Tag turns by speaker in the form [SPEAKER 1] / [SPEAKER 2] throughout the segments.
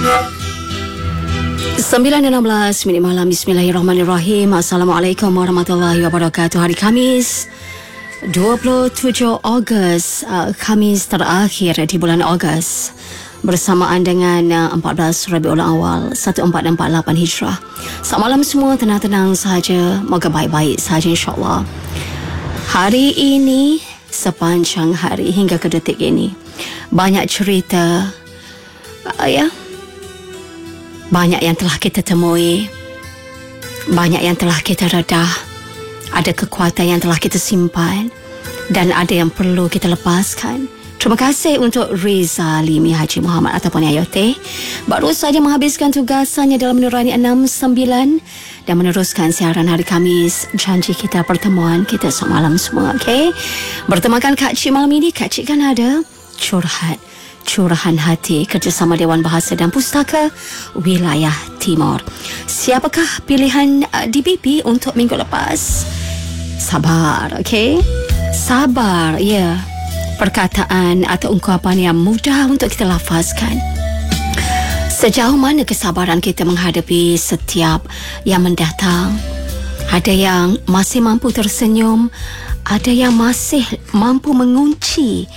[SPEAKER 1] 9:16 malam. Bismillahirrahmanirrahim. Assalamualaikum warahmatullahi wabarakatuh. Hari Khamis 27 Ogos, Khamis terakhir di bulan Ogos, bersamaan dengan 14 Rabiul Awal 1448 Hijrah. Selamat malam semua, tenang-tenang saja, moga baik-baik saja insya-Allah. Hari ini, sepanjang hari hingga ke detik ini, banyak cerita, banyak yang telah kita temui, banyak yang telah kita redah, ada kekuatan yang telah kita simpan, dan ada yang perlu kita lepaskan. Terima kasih untuk Riza Limi Haji Muhammad ataupun Ayote, baru saja menghabiskan tugasannya dalam menurani 69 dan meneruskan siaran hari Khamis. Janji kita, pertemuan kita semalam semua, okey? Bertemakan Kak Cik malam ini, Kak Cik kan ada curahan hati kerjasama Dewan Bahasa dan Pustaka Wilayah Timur. Siapakah pilihan DBP untuk minggu lepas? Sabar, okey? Sabar, ya. Perkataan atau ungkapan yang mudah untuk kita lafazkan. Sejauh mana kesabaran kita menghadapi setiap yang mendatang? Ada yang masih mampu tersenyum, ada yang masih mampu mengunci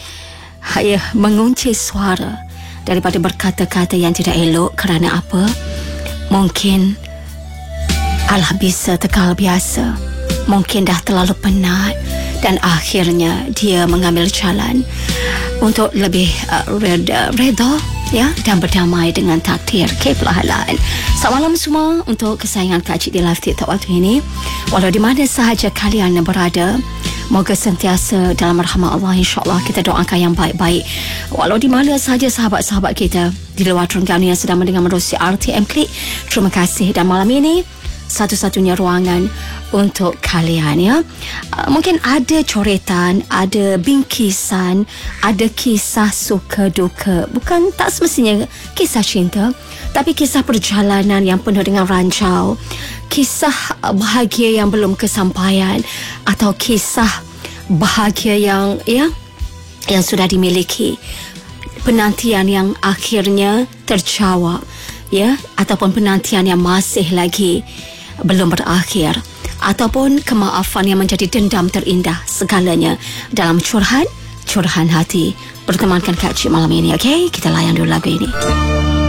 [SPEAKER 1] suara daripada berkata-kata yang tidak elok. Kerana apa? Mungkin alah bisa tekal biasa, mungkin dah terlalu penat, dan akhirnya dia mengambil jalan untuk lebih reda, ya, dan berdamai dengan takdir. Perlahan-lahan. Selamat malam semua untuk kesayangan Kak Cik di live TikTok waktu ini. Walau di mana sahaja kalian berada, moga sentiasa dalam rahmat Allah insya-Allah. Kita doakan yang baik-baik. Walau di mana sahaja sahabat-sahabat kita di luar Terengganu yang sedang mendengar menerusi RTM Klik, terima kasih. Dan malam ini satu-satunya ruangan untuk kalian, ya. Mungkin ada coretan, ada bingkisan, ada kisah suka duka. Bukan tak semestinya kisah cinta, tapi kisah perjalanan yang penuh dengan rancau, kisah bahagia yang belum kesampaian, atau kisah bahagia yang sudah dimiliki, penantian yang akhirnya terjawab, ya, ataupun penantian yang masih lagi belum berakhir, ataupun kemaafan yang menjadi dendam terindah. Segalanya dalam curahan hati. Bertemankan Kak Cik malam ini, okey? Kita layan dulu lagu ini.